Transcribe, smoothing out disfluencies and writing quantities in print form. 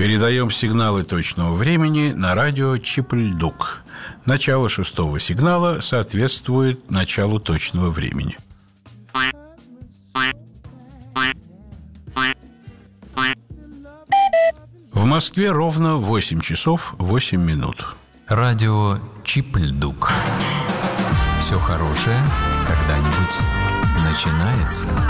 Передаем сигналы точного времени на радио Чип-Ль-Дук. Начало 6-го сигнала соответствует началу точного времени. В Москве ровно 8 часов 8 минут. Радио Чип-Ль-Дук. Все хорошее когда-нибудь начинается.